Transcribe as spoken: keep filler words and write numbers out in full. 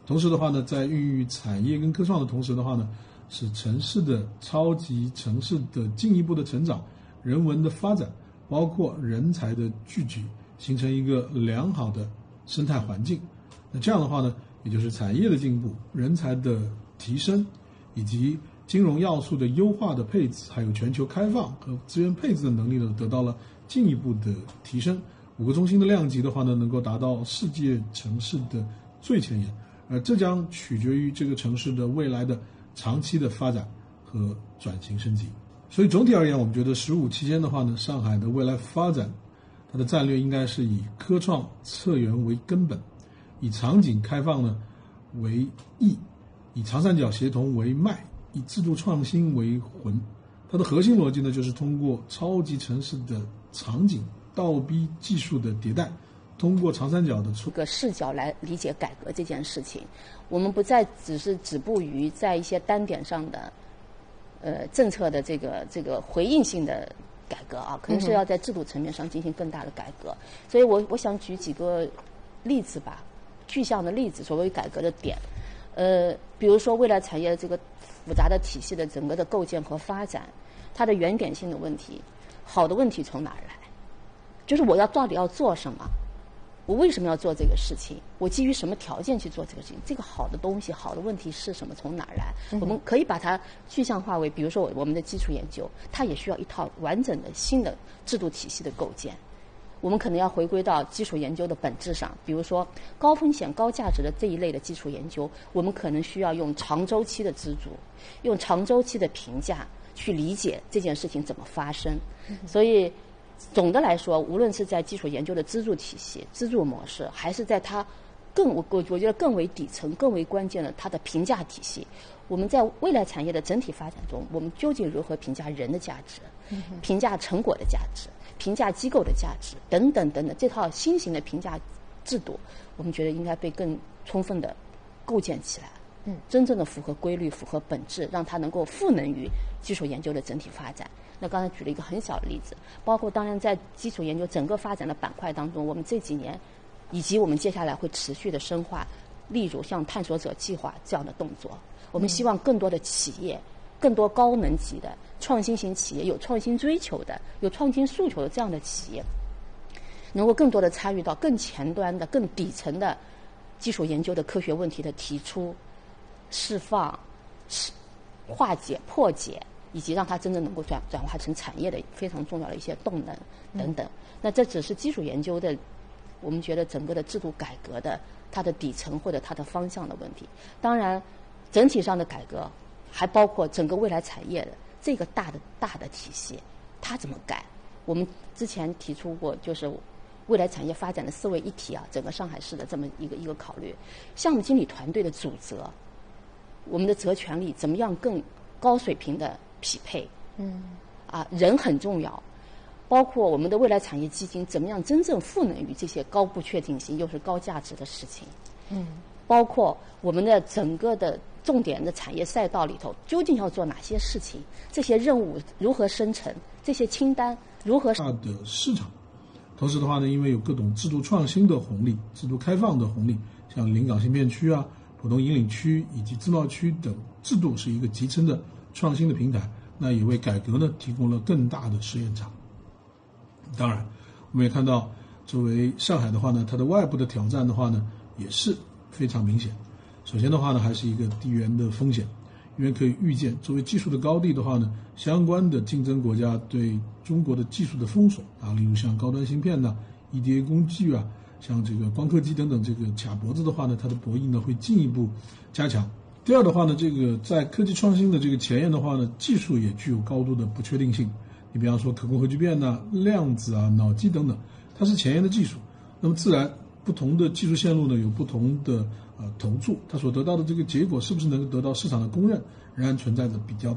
同时的话呢，在孕育产业跟科创的同时的话呢，使城市的超级城市的进一步的成长、人文的发展，包括人才的聚集，形成一个良好的生态环境。那这样的话呢，也就是产业的进步、人才的提升，以及金融要素的优化的配置，还有全球开放和资源配置的能力呢，得到了进一步的提升。五个中心的量级的话呢，能够达到世界城市的最前沿，而这将取决于这个城市的未来的长期的发展和转型升级。所以总体而言，我们觉得十五期间的话呢，上海的未来发展，它的战略应该是以科创策源为根本，以场景开放呢为义，以长三角协同为脉，以制度创新为魂。它的核心逻辑呢，就是通过超级城市的场景倒逼技术的迭代，通过长三角的一个视角来理解改革这件事情。我们不再只是止步于在一些单点上的呃政策的这个这个回应性的改革啊，可能是要在制度层面上进行更大的改革。所以我我想举几个例子吧，具象的例子，所谓改革的点。呃，比如说未来产业这个复杂的体系的整个的构建和发展，它的原点性的问题，好的问题从哪儿来？就是我要到底要做什么？我为什么要做这个事情？我基于什么条件去做这个事情？这个好的东西、好的问题是什么？从哪儿来？嗯、我们可以把它具象化为，比如说我们的基础研究，它也需要一套完整的新的制度体系的构建。我们可能要回归到基础研究的本质上，比如说高风险高价值的这一类的基础研究，我们可能需要用长周期的资助，用长周期的评价去理解这件事情怎么发生。所以总的来说，无论是在基础研究的资助体系、资助模式，还是在它更我我我觉得更为底层、更为关键的它的评价体系，我们在未来产业的整体发展中，我们究竟如何评价人的价值、评价成果的价值、评价机构的价值等等等等，这套新型的评价制度，我们觉得应该被更充分的构建起来，嗯，真正的符合规律、符合本质，让它能够赋能于基础研究的整体发展。那刚才举了一个很小的例子，包括当然在基础研究整个发展的板块当中，我们这几年以及我们接下来会持续的深化，例如像探索者计划这样的动作，我们希望更多的企业、更多高能级的创新型企业、有创新追求的、有创新诉求的这样的企业，能够更多的参与到更前端的、更底层的基础研究的科学问题的提出、释放、化解、破解，以及让它真正能够转转化成产业的非常重要的一些动能等等。那这只是基础研究的，我们觉得整个的制度改革的它的底层或者它的方向的问题。当然，整体上的改革还包括整个未来产业的这个大的大的体系，它怎么改？我们之前提出过，就是未来产业发展的四位一体啊，整个上海市的这么一个一个考虑，项目经理团队的组责，我们的责权利怎么样更高水平的匹配？嗯，啊，人很重要，包括我们的未来产业基金怎么样真正赋能于这些高不确定性又是高价值的事情？嗯，包括我们的整个的重点的产业赛道里头，究竟要做哪些事情？这些任务如何生成？这些清单如何？ 大的市场。同时的话呢，因为有各种制度创新的红利、制度开放的红利，像临港新片区啊、浦东引领区以及自贸区等制度是一个集成的创新的平台，那也为改革呢提供了更大的试验场。当然，我们也看到，作为上海的话呢，它的外部的挑战的话呢也是非常明显。首先的话呢，还是一个地缘的风险，因为可以预见，作为技术的高地的话呢，相关的竞争国家对中国的技术的封锁啊，例如像高端芯片呐、E D A 工具啊，像这个光刻机等等，这个卡脖子的话呢，它的博弈呢会进一步加强。第二的话呢，这个在科技创新的这个前沿的话呢，技术也具有高度的不确定性。你比方说可控核聚变呐、量子啊、脑机等等，它是前沿的技术，那么自然不同的技术线路呢有不同的呃投注，它所得到的这个结果是不是能够得到市场的公认，仍然存在着比较